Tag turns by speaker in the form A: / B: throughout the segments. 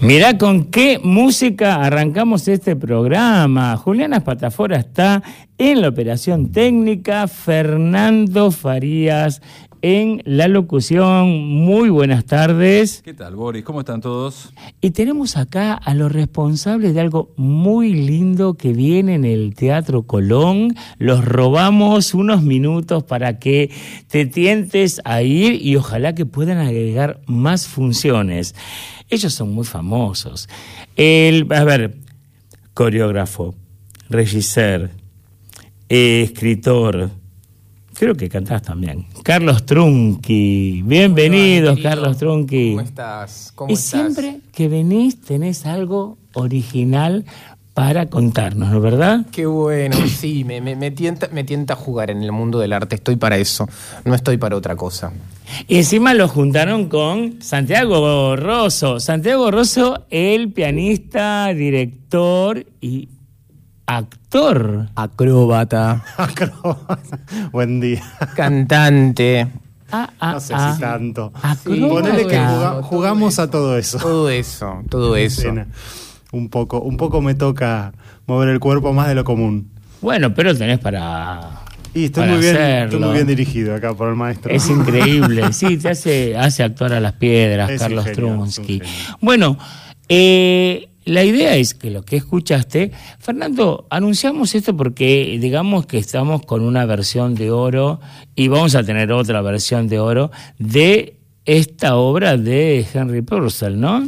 A: Mirá con qué música arrancamos este programa. Juliana Espatafora está en la operación técnica, Fernando Farías en la locución. Muy buenas tardes.
B: ¿Qué tal, Boris? ¿Cómo están todos?
A: Y tenemos acá a los responsables de algo muy lindo que viene en el Teatro Colón. Los robamos unos minutos para que te tientes a ir y ojalá que puedan agregar más funciones. Ellos son muy famosos. Coreógrafo, regisseur, escritor, creo que cantás también. Carlos Trunchi. Bienvenidos, Carlos Trunchi.
C: ¿Cómo estás?
A: Y siempre que venís tenés algo original para contarnos, ¿no es verdad?
C: Qué bueno, sí, me tienta jugar en el mundo del arte. Estoy para eso, no estoy para otra cosa.
A: Y encima lo juntaron con Santiago Rosso. Santiago Rosso, el pianista, director y actor.
D: Acróbata. Buen día.
C: Cantante.
D: No sé si tanto.
A: Ponele
D: que jugamos a todo eso.
C: Todo eso.
D: Un poco me toca mover el cuerpo más de lo común.
A: Bueno, pero tenés para...
D: Y estoy muy bien dirigido acá por el maestro.
A: Es increíble, sí, te hace actuar a las piedras, es Carlos Trunchi. Bueno, la idea es que lo que escuchaste, Fernando, anunciamos esto porque digamos que estamos con una versión de oro y vamos a tener otra versión de oro de esta obra de Henry Purcell, ¿no?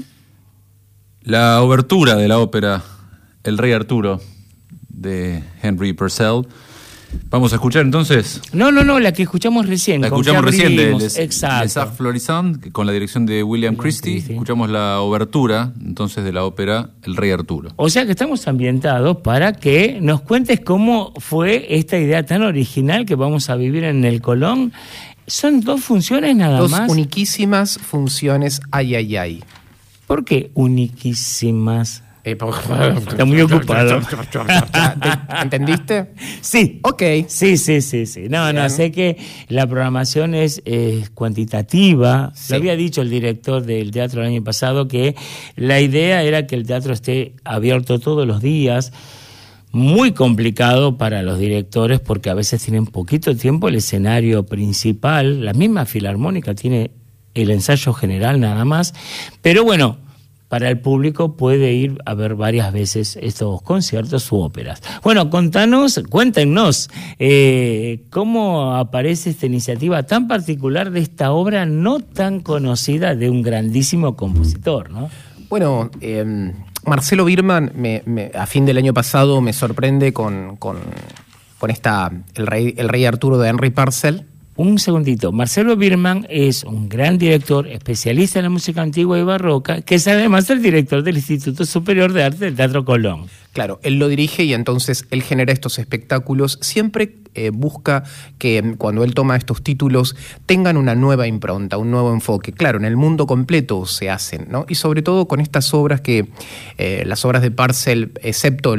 B: La obertura de la ópera El Rey Arturo de Henry Purcell. Vamos a escuchar entonces.
A: No, la que escuchamos recién.
B: La escuchamos recién de Les
A: Arts
B: Florissant, con la dirección de William Christie. Escuchamos la obertura entonces de la ópera El Rey Arturo.
A: O sea que estamos ambientados para que nos cuentes cómo fue esta idea tan original que vamos a vivir en el Colón. Son 2 funciones nada más.
C: 2 uniquísimas funciones, ay.
A: ¿Por qué uniquísimas? Está muy ocupado.
C: ¿Entendiste?
A: Sí.
C: Ok.
A: Sí. No, sé que la programación es cuantitativa.
C: Sí.
A: Lo había dicho el director del teatro el año pasado que la idea era que el teatro esté abierto todos los días. Muy complicado para los directores porque a veces tienen poquito tiempo el escenario principal. La misma Filarmónica tiene el ensayo general nada más. Pero bueno, para el público puede ir a ver varias veces estos conciertos u óperas. Bueno, cuéntenos cómo aparece esta iniciativa tan particular de esta obra no tan conocida de un grandísimo compositor, ¿no?
C: Bueno, Marcelo Birman a fin del año pasado me sorprende con esta El Rey Arturo de Henry Purcell.
A: Un segundito. Marcelo Birman es un gran director, especialista en la música antigua y barroca, que es además el director del Instituto Superior de Arte del Teatro Colón.
C: Claro, él lo dirige y entonces él genera estos espectáculos. Siempre busca que cuando él toma estos títulos tengan una nueva impronta, un nuevo enfoque. Claro, en el mundo completo se hacen, ¿no? Y sobre todo con estas obras las obras de Purcell, excepto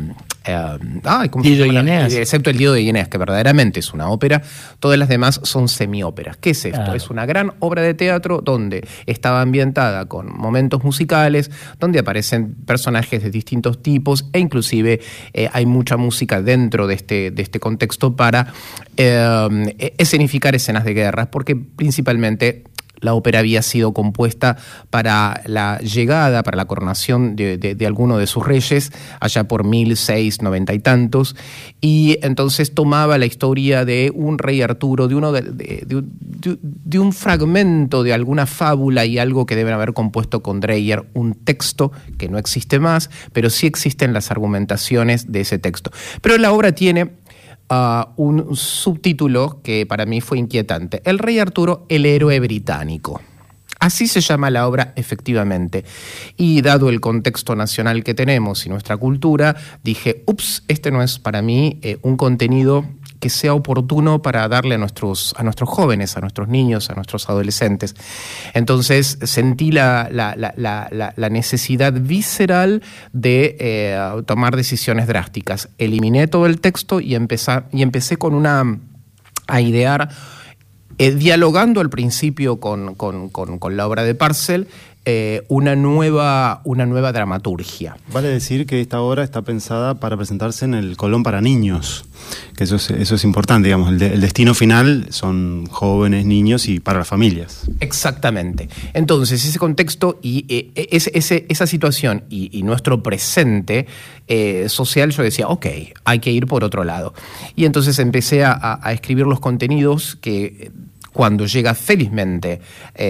C: excepto el Dido de Eneas, que verdaderamente es una ópera, todas las demás son semióperas. ¿Qué es esto? Es una gran obra de teatro donde estaba ambientada con momentos musicales, donde aparecen personajes de distintos tipos e inclusive hay mucha música dentro de este contexto para escenificar escenas de guerra, porque principalmente la ópera había sido compuesta para la llegada, para la coronación de alguno de sus reyes, allá por 1690 y tantos, y entonces tomaba la historia de un rey Arturo, de un fragmento de alguna fábula y algo que deben haber compuesto con Dreyer, un texto que no existe más, pero sí existen las argumentaciones de ese texto. Pero la obra tiene un subtítulo que para mí fue inquietante: El Rey Arturo, el héroe británico. Así se llama la obra efectivamente. Y dado el contexto nacional que tenemos y nuestra cultura, dije, este no es para mí un contenido que sea oportuno para darle a nuestros jóvenes, a nuestros niños, a nuestros adolescentes. Entonces sentí la necesidad visceral de tomar decisiones drásticas. Eliminé todo el texto y empecé a idear, dialogando al principio con la obra de Purcell, una nueva dramaturgia.
D: Vale decir que esta obra está pensada para presentarse en el Colón para niños, que eso es importante, digamos, el destino final son jóvenes, niños y para las familias.
C: Exactamente. Entonces, ese contexto y esa situación y nuestro presente social, yo decía, ok, hay que ir por otro lado. Y entonces empecé a escribir los contenidos que... Cuando llega felizmente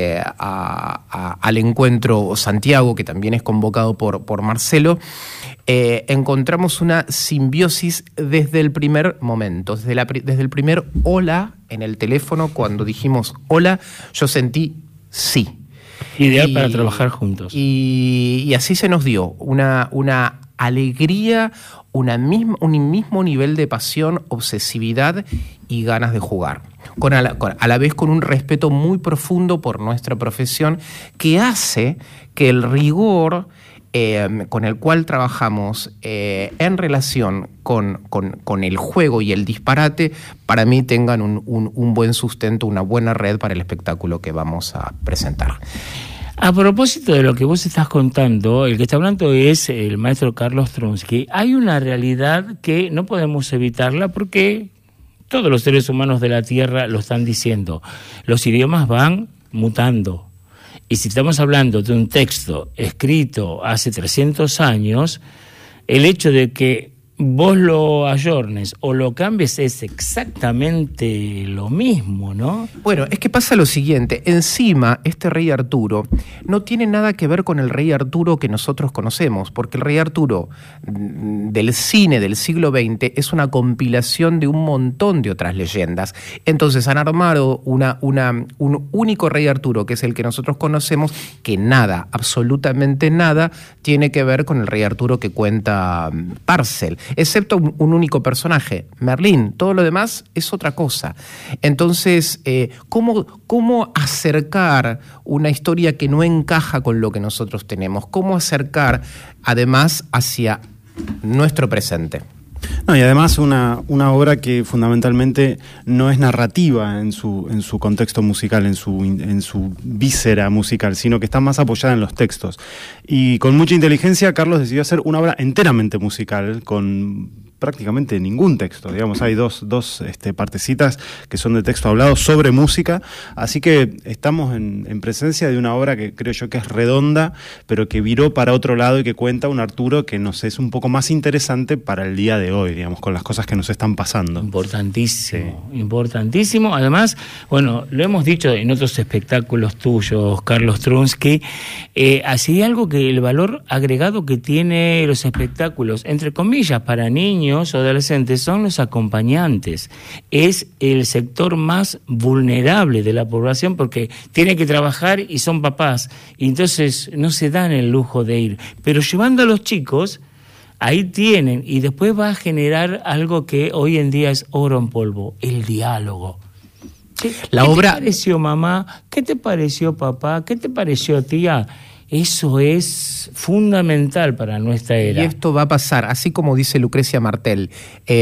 C: al encuentro Santiago, que también es convocado por Marcelo, encontramos una simbiosis desde el primer momento, desde el primer hola en el teléfono. Cuando dijimos hola, yo sentí sí.
A: Ideal para trabajar juntos.
C: Y así se nos dio una alegría, un mismo nivel de pasión, obsesividad y ganas de jugar. A la vez con un respeto muy profundo por nuestra profesión, que hace que el rigor con el cual trabajamos en relación con el juego y el disparate, para mí tengan un buen sustento, una buena red para el espectáculo que vamos a presentar.
A: A propósito de lo que vos estás contando, el que está hablando es el maestro Carlos Strunsky. Hay una realidad que no podemos evitarla porque todos los seres humanos de la Tierra lo están diciendo. Los idiomas van mutando. Y si estamos hablando de un texto escrito hace 300 años, el hecho de que vos lo ayornes o lo cambies es exactamente lo mismo, ¿no?
C: Bueno, es que pasa lo siguiente. Encima, este rey Arturo no tiene nada que ver con el rey Arturo que nosotros conocemos, porque el rey Arturo del cine del siglo XX es una compilación de un montón de otras leyendas. Entonces han armado un único rey Arturo, que es el que nosotros conocemos, que nada, absolutamente nada, tiene que ver con el rey Arturo que cuenta Parcel. Excepto un único personaje, Merlín. Todo lo demás es otra cosa. Entonces, ¿cómo acercar una historia que no encaja con lo que nosotros tenemos? ¿Cómo acercar, además, hacia nuestro presente?
D: No, y además una obra que fundamentalmente no es narrativa en su contexto musical, en su víscera musical, sino que está más apoyada en los textos. Y con mucha inteligencia, Carlos decidió hacer una obra enteramente musical, con prácticamente ningún texto, digamos, hay dos partecitas que son de texto hablado sobre música, así que estamos en presencia de una obra que creo yo que es redonda, pero que viró para otro lado y que cuenta un Arturo que nos es un poco más interesante para el día de hoy, digamos, con las cosas que nos están pasando.
A: Importantísimo, sí. Importantísimo. Además, bueno, lo hemos dicho en otros espectáculos tuyos, Carlos Strunsky, así algo que el valor agregado que tiene los espectáculos, entre comillas, para niños o adolescentes, son los acompañantes. Es el sector más vulnerable de la población porque tiene que trabajar y son papás, y entonces no se dan el lujo de ir. Pero llevando a los chicos, ahí tienen, y después va a generar algo que hoy en día es oro en polvo, el diálogo. ¿Qué te pareció, mamá? ¿Qué te pareció, papá? ¿Qué te pareció, tía? Eso es fundamental para nuestra era.
C: Y esto va a pasar, así como dice Lucrecia Martel,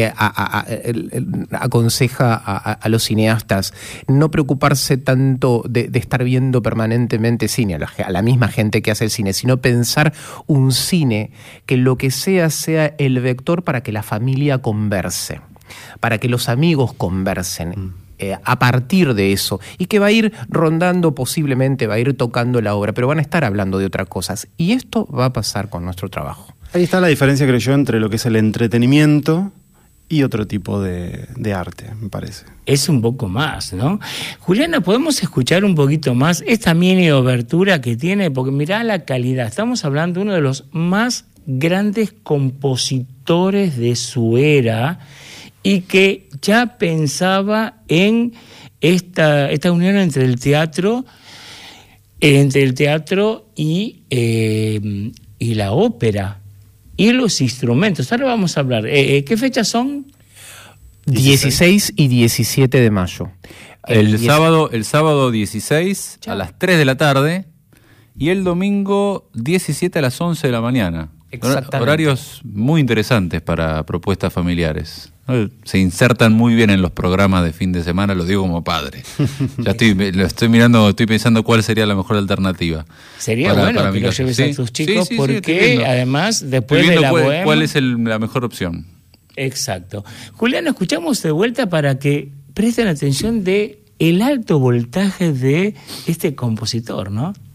C: aconseja a los cineastas no preocuparse tanto de estar viendo permanentemente cine, a la misma gente que hace el cine, sino pensar un cine que lo que sea el vector para que la familia converse, para que los amigos conversen. A partir de eso, y que va a ir rondando, posiblemente va a ir tocando la obra, pero van a estar hablando de otras cosas, y esto va a pasar con nuestro trabajo.
D: Ahí está la diferencia, creo yo, entre lo que es el entretenimiento y otro tipo de arte, me parece.
A: Es un poco más, ¿no? Juliana, ¿podemos escuchar un poquito más esta mini obertura que tiene? Porque mirá la calidad, estamos hablando de uno de los más grandes compositores de su era, y que ya pensaba en esta unión entre el teatro y la ópera y los instrumentos. Ahora vamos a hablar. ¿Qué fechas son?
C: 16 y 17 de mayo.
B: El sábado 16 a las 3 de la tarde y el domingo 17 a las 11 de la mañana.
C: Exactamente.
B: Horarios muy interesantes para propuestas familiares. ¿no? Se insertan muy bien en los programas de fin de semana, lo digo como padre. Ya lo estoy mirando, estoy pensando cuál sería la mejor alternativa.
A: Sería bueno que lo lleves a tus chicos, porque además después de la bohème...
B: ¿Cuál es la mejor opción?
A: Exacto. Julián, escuchamos de vuelta para que presten atención de el alto voltaje de este compositor, ¿no?